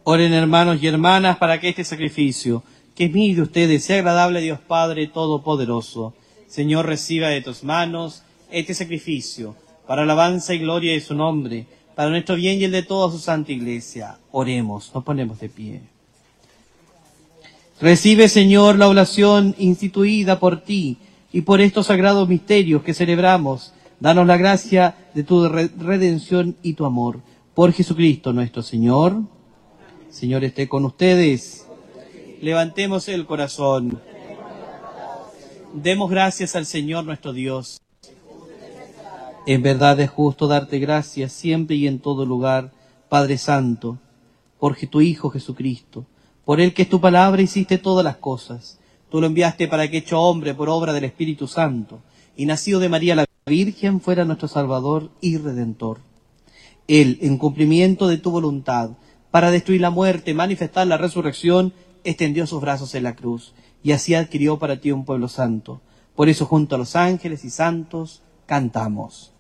Oren, hermanos y hermanas, para que este sacrificio, que es mío y de ustedes, sea agradable a Dios Padre Todopoderoso. Señor, reciba de tus manos este sacrificio, para alabanza y gloria de su nombre, para nuestro bien y el de toda su santa Iglesia. Oremos, nos ponemos de pie. Recibe, Señor, la oración instituida por ti y por estos sagrados misterios que celebramos. Danos la gracia de tu redención y tu amor. Por Jesucristo nuestro Señor. Señor, esté con ustedes. Levantemos el corazón. Demos gracias al Señor nuestro Dios. En verdad es justo darte gracias siempre y en todo lugar, Padre Santo, por tu Hijo Jesucristo, por el que es tu palabra hiciste todas las cosas. Tú lo enviaste para que, hecho hombre por obra del Espíritu Santo, y nacido de María la Virgen, fuera nuestro Salvador y Redentor. Él, en cumplimiento de tu voluntad, para destruir la muerte, manifestar la resurrección, extendió sus brazos en la cruz, y así adquirió para ti un pueblo santo. Por eso, junto a los ángeles y santos, cantamos.